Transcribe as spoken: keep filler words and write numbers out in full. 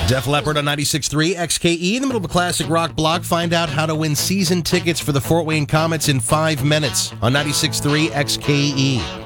Def Leppard on ninety-six point three X K E in the middle of a classic rock block. Find out how to win season tickets for the Fort Wayne Komets in five minutes on ninety-six point three X K E.